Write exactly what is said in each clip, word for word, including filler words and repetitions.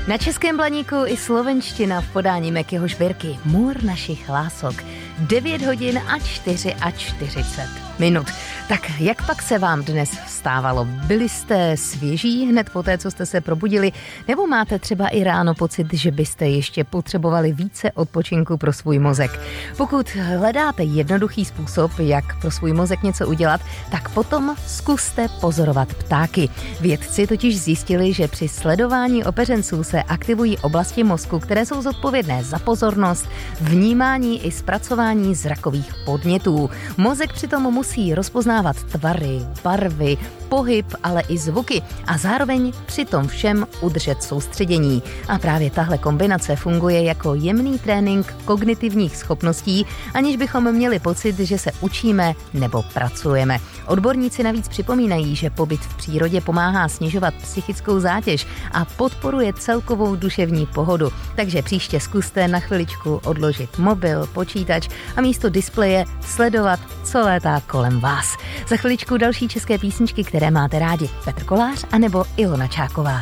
Na českém Blaníku i slovenština v podání Mekyho Žbirky. Můr našich lások. devět hodin a čtyřicet minut. Tak jak pak se vám dnes vstávalo? Byli jste svěží hned po té, co jste se probudili? Nebo máte třeba i ráno pocit, že byste ještě potřebovali více odpočinku pro svůj mozek? Pokud hledáte jednoduchý způsob, jak pro svůj mozek něco udělat, tak potom zkuste pozorovat ptáky. Vědci totiž zjistili, že při sledování opeřenců se aktivují oblasti mozku, které jsou zodpovědné za pozornost, vnímání i zpracování zrakových podnětů. Mozek přitom musí rozpoznávat tvary, barvy, pohyb, ale i zvuky a zároveň při tom všem udržet soustředění. A právě tahle kombinace funguje jako jemný trénink kognitivních schopností, aniž bychom měli pocit, že se učíme nebo pracujeme. Odborníci navíc připomínají, že pobyt v přírodě pomáhá snižovat psychickou zátěž a podporuje celkovou duševní pohodu. Takže příště zkuste na chviličku odložit mobil, počítač a místo displeje sledovat, co létá kolem vás. Za chviličku další české písničky, které máte rádi. Petr Kolář anebo Ilona Čáková.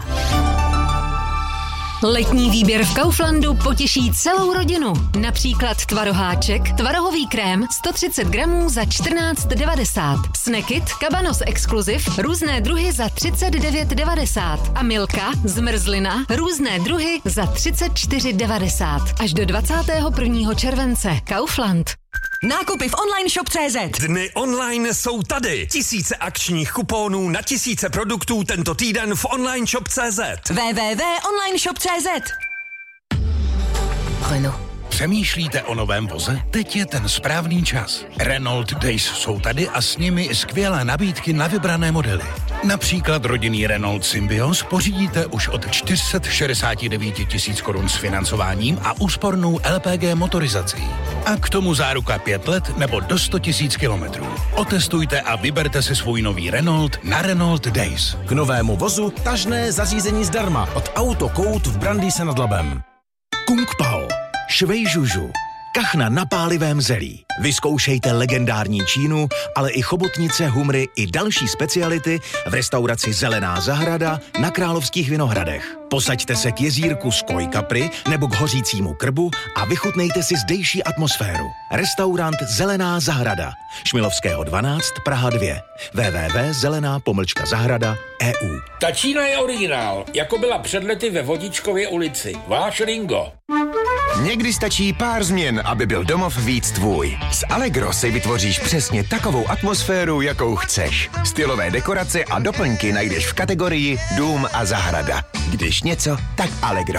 Letní výběr v Kauflandu potěší celou rodinu. Například tvaroháček, tvarohový krém sto třicet gramů za čtrnáct devadesát. Snackit, Cabanos Exclusive, různé druhy za třicet devět devadesát. A Milka, zmrzlina, různé druhy za třicet čtyři devadesát. Až do dvacátého prvního července. Kaufland. Nákupy v online shop tečka cé zet. Dny online jsou tady. Tisíce akčních kuponů na tisíce produktů tento týden v online shop tečka cé zet. w w w tečka online shop tečka cé zet. Renault. Přemýšlíte o novém voze? Teď je ten správný čas. Renault Days jsou tady a s nimi skvělé nabídky na vybrané modely. Například rodinný Renault Symbios pořídíte už od čtyři sta šedesát devět tisíc korun s financováním a úspornou el pé gé motorizací. A k tomu záruka pět let nebo do sto tisíc kilometrů. Otestujte a vyberte si svůj nový Renault na Renault Days. K novému vozu tažné zařízení zdarma od Autokout v Brandýse nad Labem. Kung Pao. Švej žužu. Kachna na pálivém zelí. Vyzkoušejte legendární čínu, ale i chobotnice, humry i další speciality v restauraci Zelená zahrada na Královských Vinohradech. Posaďte se k jezírku z Koi Capri nebo k hořícímu krbu a vychutnejte si zdejší atmosféru. Restaurant Zelená zahrada. Šmilovského dvanáct, Praha dva. w w w tečka zelená pomlčka zahrada tečka e u. Ta Čína je originál, jako byla před lety ve Vodičkově ulici. Váš Ringo. Někdy stačí pár změn, aby byl domov víc tvůj. S Allegro si vytvoříš přesně takovou atmosféru, jakou chceš. Stylové dekorace a doplňky najdeš v kategorii Dům a zahrada. Když něco, tak Allegro.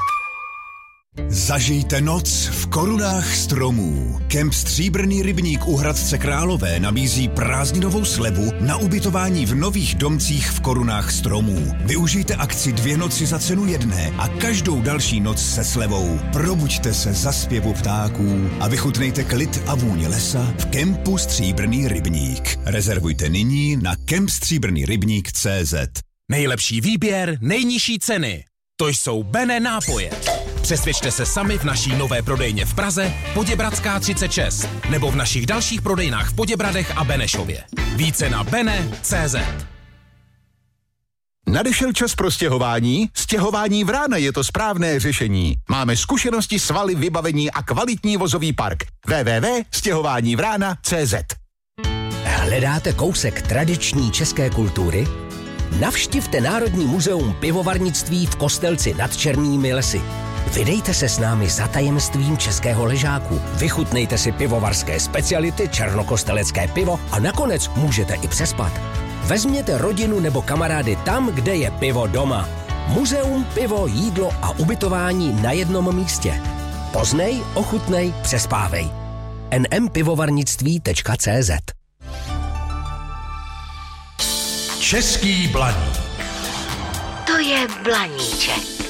Zažijte noc v korunách stromů. Kemp Stříbrný rybník u Hradce Králové nabízí prázdninovou slevu na ubytování v nových domcích v korunách stromů. Využijte akci dvě noci za cenu jedné a každou další noc se slevou. Probuďte se za zpěvu ptáků a vychutnejte klid a vůně lesa v kempu Stříbrný rybník. Rezervujte nyní na kemp stříbrný rybník tečka cé zet. Nejlepší výběr, nejnižší ceny. To jsou Bene nápoje. Přesvědčte se sami v naší nové prodejně v Praze, Poděbradská třicet šest, nebo v našich dalších prodejnách v Poděbradech a Benešově. Více na bene tečka cé zet. Nadešel čas pro stěhování? Stěhování Vrána je to správné řešení. Máme zkušenosti, svaly, vybavení a kvalitní vozový park. w w w tečka stěhování vrána tečka cé zet. Hledáte kousek tradiční české kultury? Navštivte Národní muzeum pivovarnictví v Kostelci nad Černými lesy. Vydejte se s námi za tajemstvím českého ležáku. Vychutnejte si pivovarské speciality, černokostelecké pivo a nakonec můžete i přespat. Vezměte rodinu nebo kamarády tam, kde je pivo doma. Muzeum, pivo, jídlo a ubytování na jednom místě. Poznej, ochutnej, přespávej. en em pivovarnictví tečka cé zet. Český Blaník. To je Blaníček.